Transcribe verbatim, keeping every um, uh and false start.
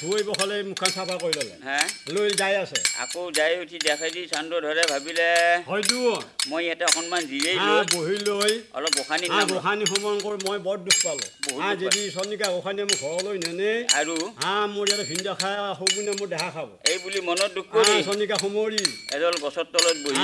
ধুই বখলে মুখখন চাফা কৰি ল'লে হে লৈ যাই আছে আকৌ যাই উঠি দেখাই দি চান্দ ধৰে ভাবিলে হয়তো মই ইয়াতে অকণমান জিৰেই হা লৈ বহি লৈ অলপ গোসানী হা নাম গোসানী সমৰণ কৰি মই বৰ দুখ পালোঁ বহুত হা দুখ যদি চন্দিকা গোসানীয়ে মোক ঘৰলৈ নেনে আৰু হা মোৰ ইয়াতে ভিন্দা খাই সগুনে মোৰ দেহা খাব এই বুলি মনত দুখ হা কৰি চন্দিকা সমৰি এডাল গছৰ তলত বহি